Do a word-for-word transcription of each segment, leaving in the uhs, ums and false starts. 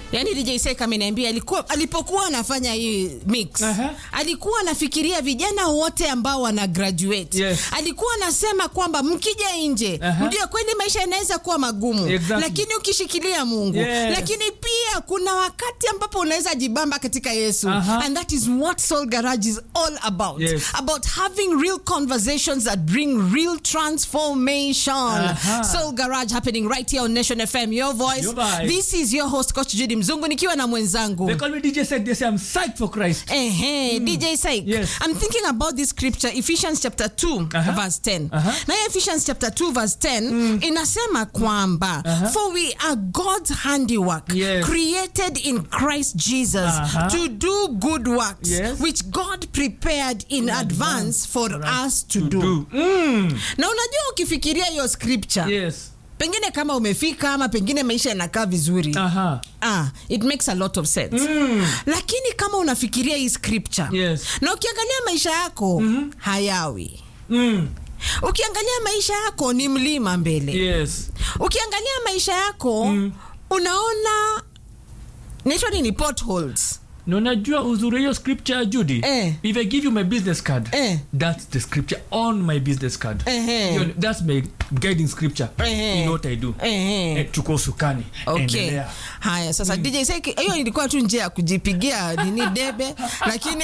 Yani D J Sek ameniambia alikuwa alipokuwa anafanya hii mix, uh-huh. alikuwa anafikiria vijana wote ambao wana graduate. Yes. Alikuwa anasema kwamba mkija nje, uh-huh. ndio kweli maisha yanaweza kuwa magumu, exactly. lakini ukishikilia Mungu. Yes. Lakini pia kuna wakati ambapo unaweza jibamba katika Yesu. Uh-huh. And that is what Soul Garage is all about. Yes. About having real conversations that bring real transformation. Uh-huh. Soul Garage happening right here on Nation F M, your voice. Your vibe. This is your host Coach Judy Mzungu nikiwa na mwenzangu. They call me D J Sek. They say I'm psyched for Christ. Eh, hey, mm. D J Sek. Yes. I'm thinking about this scripture, Ephesians chapter two, uh-huh. verse ten. Uh-huh. Na Ephesians chapter two, verse ten, mm. inasema kwamba, uh-huh. for we are God's handiwork, yes. created in Christ Jesus, uh-huh. to do good works, yes. which God prepared in, in advance, advance for, for us to, to do. do. Mm. Na unajua ukifikiria hiyo scripture, yes. pengine kama umefika ama pengine maisha yanakaa vizuri. Aha. Ah, it makes a lot of sense. Mm. Lakini kama unafikiria hii scripture, yes. na ukiangalia maisha yako, mm-hmm. hayawi. Mm. Ukiangalia maisha yako ni mlima mbele. Yes. Ukiangalia maisha yako, mm. unaona nation ni potholes. No, najua uzuri hiyo scripture Judy. Eh. If I give you my business card, eh. that's the scripture on my business card. Eh. You know, that's my guiding scripture. Eh. You know what I do. Eh. Eh, tuko sukani. Okay. Endelea. Haya, sasa mm. D J Sek, hiyo ilikuwa tu njia ya kujipigia nini debe, lakini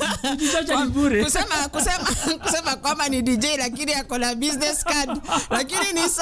kusema kusema kusema kwamba ni D J lakini yako na business card, lakini ni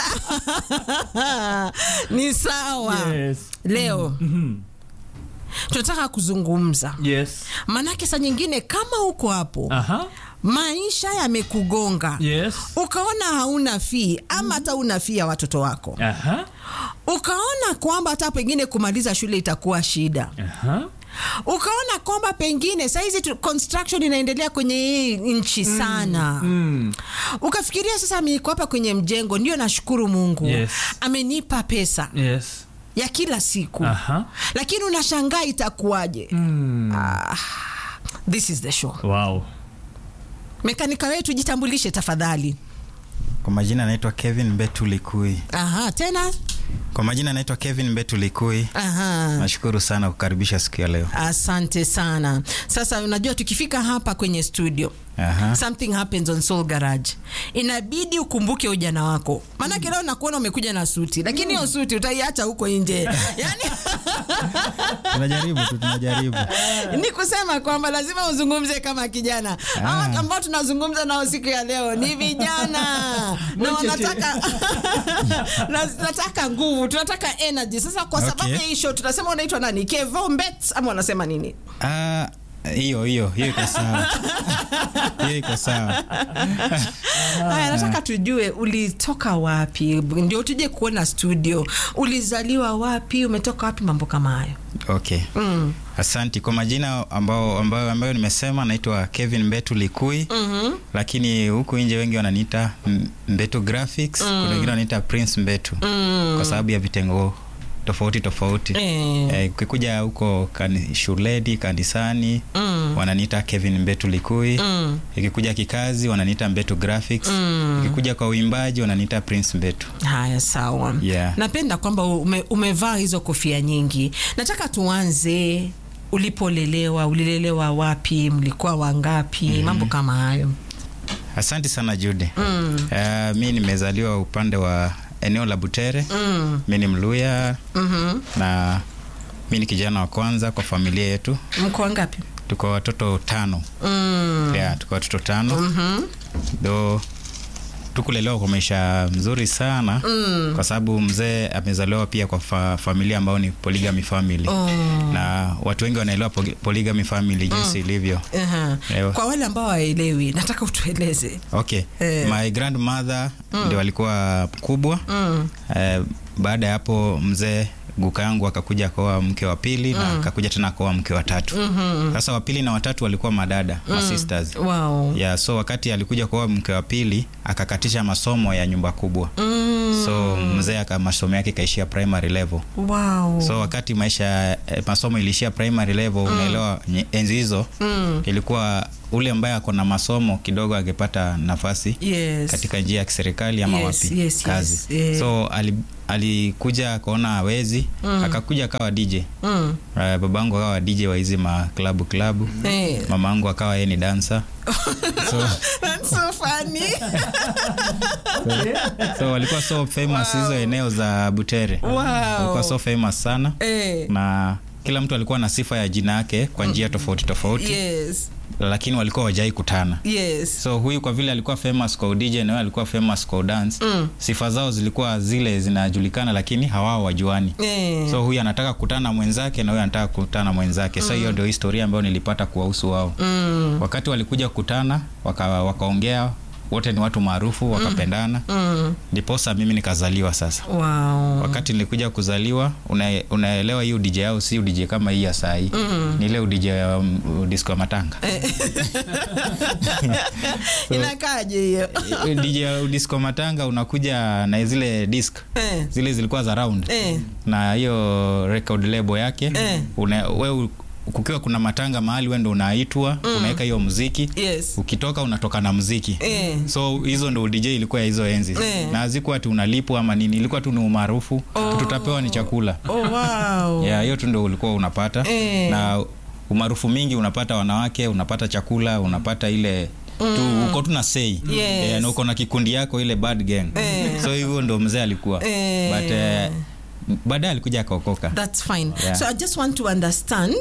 sawa. Ni sawa. Yes. Leo. Mm-hmm. tunataka kuzungumza. Yes. Manake saa nyingine kama uko hapo, aha, maisha yamekugonga. Yes. Ukaona hauna fee ama hata mm-hmm. una fee ya watoto wako. Aha. Ukaona kwamba hata pengine kumaliza shule itakuwa shida. Aha. Ukaona kwamba pengine saizi construction inaendelea kwenye hii nchi sana. Mm, mm. Ukafikiria sasa mimi hapa kwenye mjengo ndio nashukuru Mungu. Yes. Amenipa pesa. Yes. Ya kila siku. Aha. Lakini unashangaa itakuwaje? Mm. Ah, this is the show. Wow. Mekanika wetu jitambulishe tafadhali. Kwa majina naitwa Kevin Mbetu Likui. Aha, tena? Kwa majina naitwa Kevin Mbetu Likui. Aha. Nashukuru sana kukaribisha siku ya leo. Asante sana. Sasa unajua tukifika hapa kwenye studio, aha, something happens on Soul Garage. Inabidi ukumbuke ujana wako. Maana mm. leo nakuona umekuja na suti, lakini hiyo mm. suti utaiacha huko nje. Yaani tunajaribu tu tunajaribu. Ni kusema kwamba lazima uzungumze kama kijana. Hawa ah. ambao tunazungumza nao siku ya leo ni vijana. Na wanataka nataka nguvu, tunataka energy. Sasa kwa sababu okay. ya hii show tunasema unaitwa nani? Kevo Mbet ama wanasema nini? Ah, uh, hiyo hiyo hiyo iko sawa. Hiyo iko sawa. Haya, nataka tujue ulitoka wapi ndio tuje kuona studio. Ulizaliwa wapi, umetoka wapi, mambo kama hayo. Okay. Mm. Asante. Kwa majina ambao ambao ambayo nimesema naitwa Kevin Mbetu Likui. Mm-hmm. Lakini huku nje wengi wananiita Mbetu Graphics, mm. kuna wengine wananiita Prince Mbetu. Mm. Kwa sababu ya vitengo tofauti tofauti. Mm. Eh, ukikuja huko kan, shuleni, kanisani, mm. wananiita Kevin Mbetu Likui. Mm. Ikikuja kikazi wananiita Mbetu Graphics. Mm. Ikikuja kwa uimbaji wananiita Prince Mbetu. Haya, sawa. Yeah. Napenda kwamba ume, umevaa hizo kofia nyingi. Nataka tuanze ulipolelewa, ulilelewa wapi, mlikuwa wangapi, mm. mambo kama hayo. Asante sana Judy. Mm. Uh, mimi nimezaliwa upande wa eneo la Butere. Mm. Mimi ni Mluya. Mhm. Na mimi ni kijana wa kwanza kwa familia yetu. Mko wangapi? Tuko watoto tano. Mm. Yeah, tuko watoto tano. Mhm. Do tukulelewa kwa maisha mzuri sana. Mm. Kwa sababu mzee amezaliwa pia kwa fa- familia ambao ni polygamy family. Oh. Na watu wengi wanaelewa polygamy family jinsi mm. ilivyo. Uh-huh. Kwa wale ambao hawaelewi, nataka utueleze. Okay. Eh. My grandmother mm. ndio alikuwa mkubwa. Mm. Eh, baada ya hapo mzee guka yangu akakuja kwa mke wa pili mm. na akakuja tena kwa mke wa tatu. Mm-hmm. Sasa wa pili na watatu walikuwa madada, mm. ma sisters. Wow. Yeah, so wakati alikuja kwa mke wa pili akakatisha masomo ya nyumba kubwa. Mm. So mzee aka masomo yake kaishia primary level. Wow. So wakati maisha eh, masomo ilishia primary level, mm. unaelewa enzi hizo mm. ilikuwa ule ambaye ako na masomo kidogo angepata nafasi, yes. katika njia ya kiserikali ama yes, wapi yes, kazi. Yes, yeah. So ali alikuja akaona hawezi mm. akakuja akawa D J mm. uh, babangu akawa D J wa hizi ma club club hey. Mamangu akawa yeye ni dancer so that's so funny so, so walikuwa so famous hizo wow. eneo za Butere wow. walikuwa so famous sana hey. na kila mtu alikuwa na sifa ya jina yake kwa njia mm. tofauti tofauti yes. lakini walikuwa wajai kutana yes. so huyu kwa vile alikuwa famous kwa D J na yeye alikuwa famous kwa dance mm. sifa zao zilikuwa zile zinajulikana lakini hawao wajuani mm. so huyu anataka kukutana na mwenzake na huyu anataka kukutana na mwenzake mm. so hiyo ndio historia ambayo nilipata kuwahusu wao mm. wakati walikuja kukutana wakaongea waka wote ni watu maarufu wakapendana mm. ndiposa mimi nikazaliwa sasa wow. wakati nilikuja kuzaliwa una, unaelewa hiyo D J yao si D J kama hii ya saa hii mm. ni ile D J ya um, disco matanga so, inakaje hiyo D J ya disco matanga unakuja na zile disc eh. zile zilikuwa za round eh. na hiyo record label yake eh. una, wewe kukiwa kuna matanga mahali wewe ndo unaitwa mm. unaweka hiyo muziki yes. ukitoka unatoka na muziki eh. so hizo ndo D J ilikuwa hizo enzi eh. na hazikuwa ati unalipwa ama nini ilikuwa tu ni umaarufu oh. tutapewa ni chakula oh wow yeah hiyo tu ndo ulikuwa unapata eh. na umaarufu mingi unapata wanawake unapata chakula unapata ile mm. tu uko tu na say yes. yeah, na uko na kikundi yako ile bad gang eh. so hivyo ndo mzee alikuwa eh. but uh, baadaye alikuja akaokoka. That's fine yeah. So I just want to understand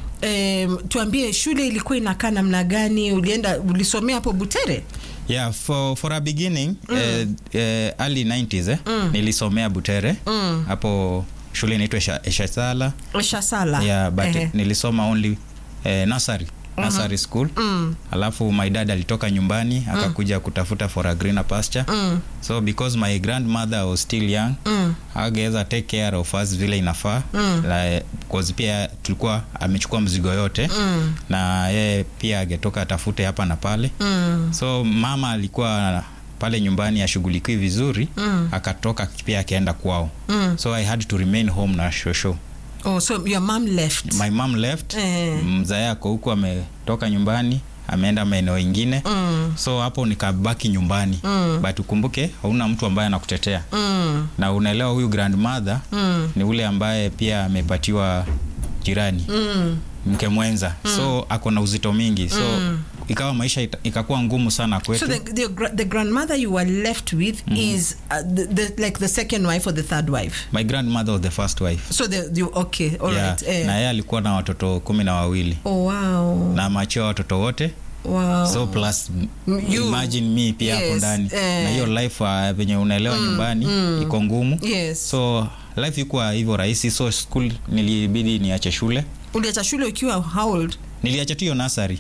um, tuambie shule ilikuwa inakaa namna gani, ulienda ulisomea hapo Butere? Yeah, for for a beginning mm. uh, uh, early nineties eh mm. nilisomea Butere mm. hapo shule inaitwa Eshasala. Eshasala. Yeah, but uh-huh. nilisoma only uh, nursery Uh-huh. nursery school mm. alafu my dad alitoka nyumbani mm. akakuja kutafuta for a greener pasture mm. so because my grandmother was still young mm. ageza take care of us vile inafaa mm. like, because pia tulikuwa amechukua mzigo yote mm. na yeye pia agetoka atafute hapa na pale mm. so mama alikuwa pale nyumbani ashughulikiwe vizuri mm. akatoka pia akaenda kwao mm. so I had to remain home na shosho. Oh, so your mom left? My mom left. Eh. Mzae yako huko ametoka nyumbani, ameenda maeneo mengine. Mm. So hapo nikabaki nyumbani. Mm. But ukumbuke hauna mtu ambaye anakutetea. Mm. Na unaelewa huyu grandmother mm. ni ule ambaye pia amepatiwa jirani. Mm. Mke mwenza. Mm. So ako na uzito mingi. So mm. ikawa maisha ita, ikakuwa ngumu sana kwetu. So the, the the grandmother you were left with mm -hmm. is uh, the, the like the second wife or the third wife? My grandmother was the first wife. So the, the okay, all yeah. right. Eh. Na yeye alikuwa na watoto kumi na wawili. Oh wow. Na macho watoto wote. Wow. So plus you, imagine me pia hapo yes, ndani. Eh. Na hiyo life uh, venye unaelewa mm, nyumbani mm, iko ngumu. Yes. So life iko hivyo rahisi, so school nilibidi niache shule. Uliacha shule ukiwa how old? Niliacha tu hiyo nursery.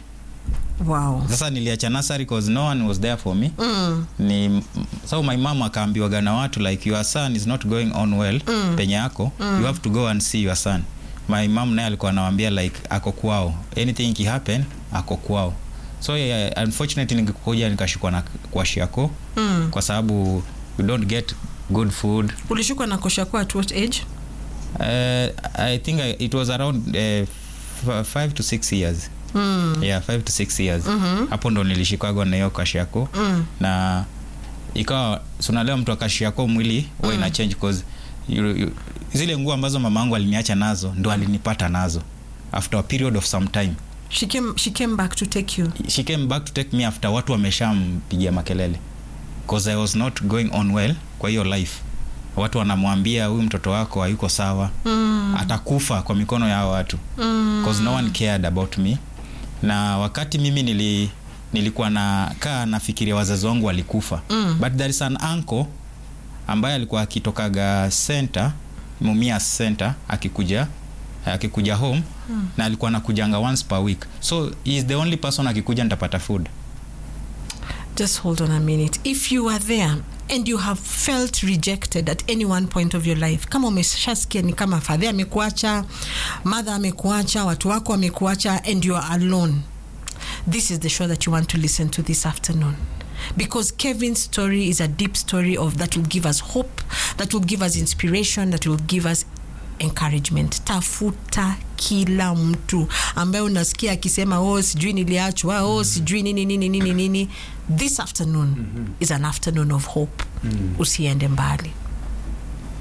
Wow. Sasa niliacha nursery because no one was there for me. Mm. Ni so my mama akaambiwa na watu like your son is not going on well mm. penye yako mm. you have to go and see your son. My mom naye alikuwa anawaambia like ako kwao, anything can happen ako kwao. So yeah, unfortunately ningekuja nikashikwa na kwa shiako mm. kwa sababu you don't get good food. Ulishikwa na koshako at what age? Uh, I think I, it was around uh, f- five to six years. Mm. Yeah, five to six years. Mm-hmm. Hapo ndo nilishikwa na hiyo kashi yako. Mm. Na ikawa sunaleo mtu akashi yako mwili mm. wewe ina change cause you, you, zile nguo ambazo mamangu aliniacha nazo ndo alinipata nazo after a period of some time. She came she came back to take you. She came back to take me after watu wameshampigia makelele. Cause I was not going on well kwa hiyo life. Watu wanamwambia huyu mtoto wako hayuko sawa. Mm. Atakufa kwa mikono ya watu. Mm. Cause no one cared about me. Na wakati mimi nili nilikuwa na kaa nafikiria wazazi wangu walikufa. Mm. But there is an uncle ambaye alikuwa akitokaga center, Mumia center akikuja akikuja home mm. na alikuwa anakujanga once per week. So he is the only person akikuja nitapata food. Just hold on a minute. If you are there and you have felt rejected at any one point of your life, kama umeshasikia ni kama father amekuacha, mother amekuacha, watu wako wamekuacha and you are alone, this is the show that you want to listen to this afternoon. Because Kevin's story is a deep story of that will give us hope, that will give us inspiration, that will give us encouragement. Tafuta kila mtu ambaye unasikia akisema oh sijui niliachwa, oh sijui nini nini nini nini. This afternoon mm-hmm. is an afternoon of hope. Mm. Usiende mbali.